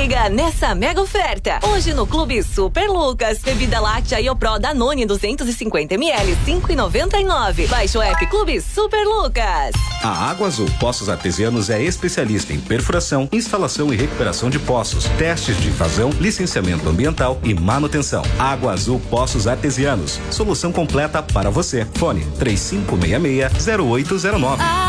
liga nessa mega oferta. Hoje no Clube Super Lucas, bebida láctea Iopro Danone 250ml, 5,99. Baixe o app Clube Super Lucas. A Água Azul Poços Artesianos é especialista em perfuração, instalação e recuperação de poços, testes de vazão, licenciamento ambiental e manutenção. Água Azul Poços Artesianos, solução completa para você. Fone 3566-0809.